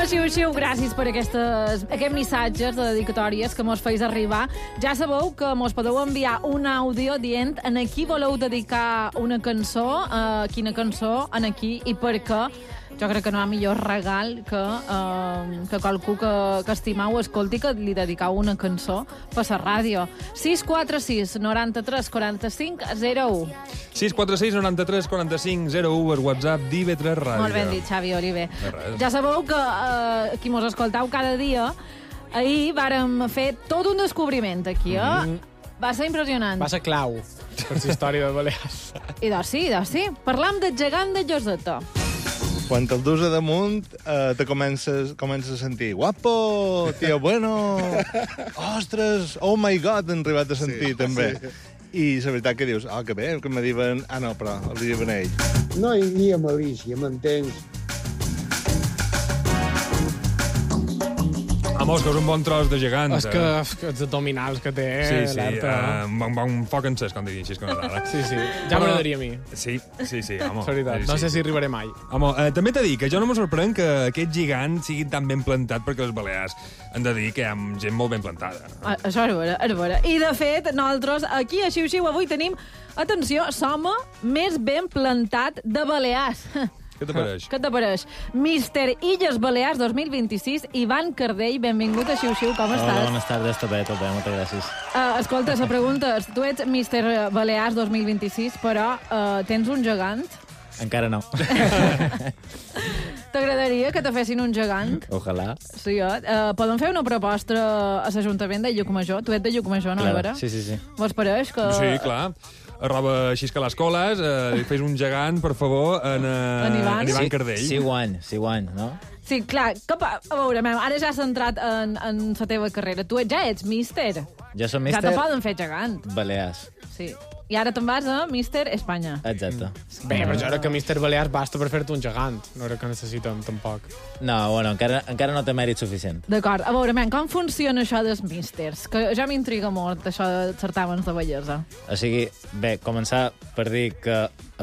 Xiu-Xiu, gràcies per aquests missatges de dedicatòries que mos feis arribar. Ja sabeu que mos podeu enviar un àudio dient en a qui voleu dedicar una cançó, quina cançó, en a qui i per què. Jo crec que no hi ha millor regal que qualcú que estimau escolti que li dedicau una cançó per la ràdio. 646 93 45 01. 646 93 45 01 per WhatsApp d'IV3 Ràdio. Molt ben dit, Xavi Oliver. Ja sabeu que qui mos escoltau cada dia, ahir vàrem fer tot un descobriment aquí, Va ser impressionant. Va ser clau per la història de Balears. I doncs sí. Parlam del gegant de Lloseta. Quan te'l dus a damunt, te comences a sentir guapo, tío bueno, ostres, oh my god, han arribat a sentir, també. Sí. I la veritat que dius, que bé, que me diuen... no, però els diuen a ell. No hi havia malícia, m'entens? Vamos, que és un bon tros de gegant. És que els abdominals que té, l'Arta. Un bon foc encès, com diguin així. Sí, ja m'agradaria a mi. Sí, home. És veritat, no sé si arribaré mai. Home, també t'he de dir que jo no me sorprèn que aquest gegant sigui tan ben plantat perquè els Balears han de dir que hi ha gent molt ben plantada. Això és vera. I, de fet, nosaltres aquí a Xiu-Xiu avui tenim, atenció, l'home més ben plantat de Balears. Què t'apareix? Què t'apareix? Mister Illes Balears 2026, Ivan Cardell, benvingut a Xiu-Xiu, com estàs? Hola, bones tardes, tot bé, moltes gràcies. Escolta, la pregunta és, tu ets Mister Balears 2026, però tens un gegant? Encara no. T'agradaria que te fessin un gegant? Ojalà. Sí, podem fer una proposta a l'Ajuntament de Llucmajor? Tu ets de Llucmajor, no, Albera? Sí. Vos pareix que... Sí, clar. Roba així que a les coles, fes un gegant, per favor, en Ivan Cardell. Sí, guany, no? Sí, clar, a veure, ara ja has entrat en la teva carrera. Tu ja ets míster. Jo som míster... Ja te poden fer gegant. Balears. Sí. I ara te'n vas a Míster Espanya. Exacte. Bé, però jo crec que Míster Balears basta per fer-te un gegant. No crec que necessitem, tampoc. No, bueno, encara no té mèrit suficient. D'acord. A veure, com funciona això dels místers? Que ja m'intriga molt, això de certàmens de bellesa. O sigui, bé, començar per dir que